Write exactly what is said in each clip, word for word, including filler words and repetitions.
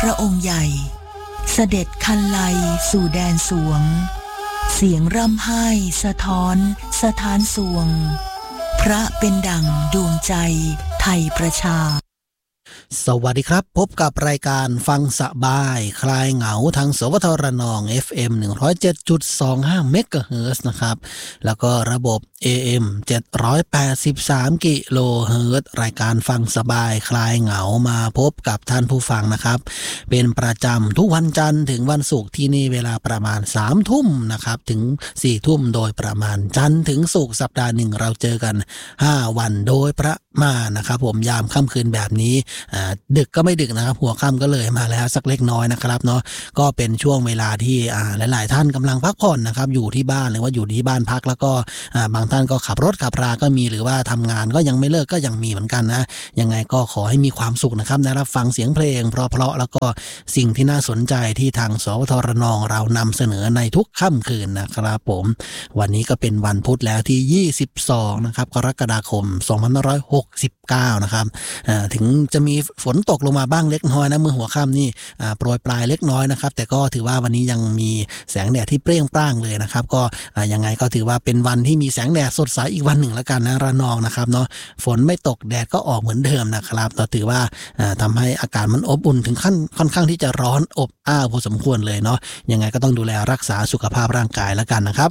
ระองค์ใหญ่เสด็จคันไลสู่แดนสวงเสียงร่ำไห้สะท้อนสถานสวงพระเป็นดั่งดวงใจไทยประชาสวัสดีครับพบกับรายการฟังสบายคลายเหงาทางสวทรนอง เอฟ เอ็ม หนึ่งร้อยเจ็ดจุดสองห้า เมกะเฮิรตซ์นะครับแล้วก็ระบบ เอ เอ็ม เจ็ดร้อยแปดสิบสาม กิโลเฮิรตซ์รายการฟังสบายคลายเหงามาพบกับท่านผู้ฟังนะครับเป็นประจำทุกวันจันทร์ถึงวันศุกร์ที่นี่เวลาประมาณ สาม ทุ่มนะครับถึง สี่ ทุ่มโดยประมาณจันทร์ถึงศุกร์สัปดาห์หนึ่งเราเจอกันห้าวันโดยประมาณนะครับผมยามค่ำคืนแบบนี้ดึกก็ไม่ดึกนะครับหัวค่ำก็เลยมาแล้วสักเล็กน้อยนะครับเนาะก็เป็นช่วงเวลาที่หลายๆท่านกำลังพักผ่อนนะครับอยู่ที่บ้านหรือว่าอยู่ที่บ้านพักแล้วก็บางท่านก็ขับรถขับราก็มีหรือว่าทำงานก็ยังไม่เลิกก็ยังมีเหมือนกันนะยังไงก็ขอให้มีความสุขนะครับได้รับฟังเสียงเพลงเพราะๆแล้วก็สิ่งที่น่าสนใจที่ทางสวทรนองเรานำเสนอในทุกค่ำคืนนะครับผมวันนี้ก็เป็นวันพุธแล้วที่ยี่สิบสองนะครับกรกฎาคมสองพันห้าร้อยหกสิบเก้านะครับถึงจะมีฝนตกลงมาบ้างเล็กน้อยนะเมื่อหัวค่ำนี่โปรยปลายเล็กน้อยนะครับแต่ก็ถือว่าวันนี้ยังมีแสงแดดที่เปรี้ยงปร้างเลยนะครับก็ยังไงก็ถือว่าเป็นวันที่มีแสงแดดสดใสอีกวันหนึ่งแล้วกันนะระนองนะครับเนาะฝนไม่ตกแดดก็ออกเหมือนเดิมนะครับเราถือว่าทำให้อากาศมันอบอุ่นถึงขั้นค่อนข้างที่จะร้อนอบอ้าวพอสมควรเลยเนาะยังไงก็ต้องดูแลรักษาสุขภาพร่างกายแล้วกันนะครับ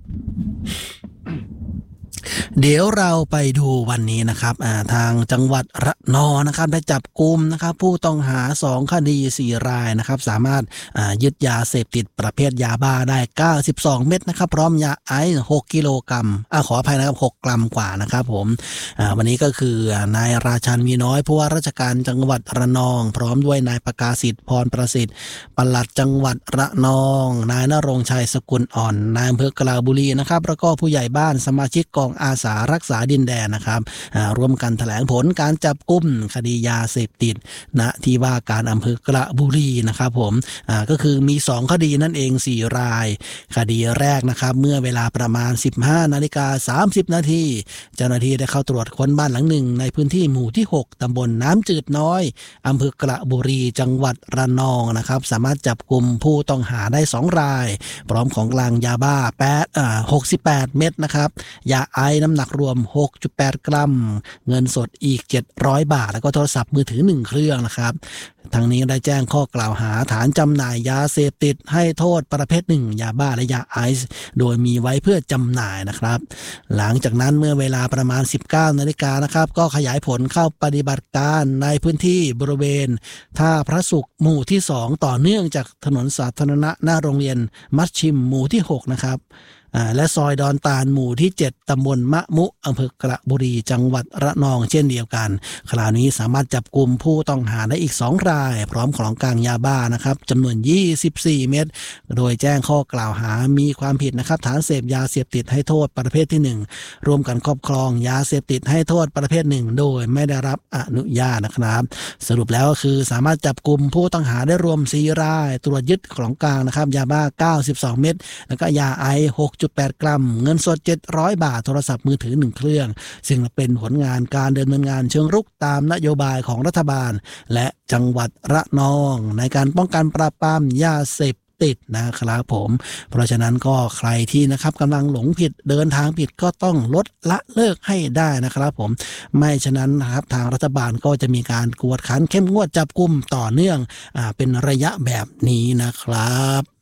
เดี๋ยวเราไปดูวันนี้นะครับทางจังหวัดระนองนะครับได้จับกุมนะครับผู้ต้องหาสองคดีสี่รายนะครับสามารถยึดยาเสพติดประเภทยาบ้าได้เก้าสิบสองเม็ดนะครับพร้อมยาไอซ์หกกิโลกรัมอ่าขออภัยนะครับหกกรัมกว่านะครับผมวันนี้ก็คือนายราชันมีน้อยผู้ว่าราชการจังหวัดระนองพร้อมด้วยนายประกาศิษฐ์พรประสิทธิ์ปลัดจังหวัดระนองนายณรงค์ชัยสกุลอ่อนนายอำเภอกลาบุรีนะครับแล้วก็ผู้ใหญ่บ้านสมาชิกกองอาสารักษาดินแดนนะครับร่วมกันแถลงผลการจับกุมคดียาเสพติดณที่ว่าการอำเภอกระบุรีนะครับผมก็คือมีสองคดีนั่นเองสี่รายคดีแรกนะครับเมื่อเวลาประมาณ สิบห้านาฬิกาสามสิบนาทีเจ้าหน้าที่ได้เข้าตรวจค้นบ้านหลังหนึ่งในพื้นที่หมู่ที่หกตำบลน้ำจืดน้อยอำเภอกระบุรีจังหวัดระนองนะครับสามารถจับกุมผู้ต้องหาได้สองรายพร้อมของกลางยาบ้าแปดอ่าหกสิบแปดเม็ดนะครับยาไอน้ำหนักรวม หกจุดแปด กรัมเงินสดอีกเจ็ดร้อยบาทแล้วก็โทรศัพท์มือถือหนึ่งเครื่องนะครับทั้งนี้ได้แจ้งข้อกล่าวหาฐานจำหน่ายยาเสพติดให้โทษประเภทหนึ่งยาบ้าและยาไอซ์โดยมีไว้เพื่อจำหน่ายนะครับหลังจากนั้นเมื่อเวลาประมาณ สิบเก้านาฬิกานะครับก็ขยายผลเข้าปฏิบัติการในพื้นที่บริเวณท่าพระศุกร์หมู่ที่สองต่อเนื่องจากถนนสาธารณะหน้าโรงเรียนมัชชิมหมู่ที่หกนะครับและซอยดอนตาลหมู่ที่เจ็ดตำบลมะมุอำเภอกระบุรีจังหวัดระนองเช่นเดียวกันคราวนี้สามารถจับกุมผู้ต้องหาได้อีกสองรายพร้อมของกลางยาบ้านะครับจำนวนยี่สิบสี่เม็ดโดยแจ้งข้อกล่าวหามีความผิดนะครับฐานเสพยาเสพติดให้โทษประเภทที่หนึ่งร่วมกันครอบครองยาเสพติดให้โทษประเภทหนึ่งโดยไม่ได้รับอนุญาตนะครับสรุปแล้วก็คือสามารถจับกุมผู้ต้องหาได้รวมสี่รายตรวจยึดของกลางนะครับยาบ้าเก้าสิบสองเม็ดแล้วก็ยาไอซ์หกจุดแปด กรัมเงินสดเจ็ดร้อยบาทโทรศัพท์มือถือหนึ่งเครื่องซึ่งเป็นผลงานการดำเนินงานเชิงรุกตามนโยบายของรัฐบาลและจังหวัดระนองในการป้องกันปราบปรามยาเสพติดนะครับผมเพราะฉะนั้นก็ใครที่นะครับกำลังหลงผิดเดินทางผิดก็ต้องลดละเลิกให้ได้นะครับผมไม่ฉะนั้นนะครับทางรัฐบาลก็จะมีการกวดขันเข้มงวดจับกุมต่อเนื่องอ่าเป็นระยะแบบนี้นะครับ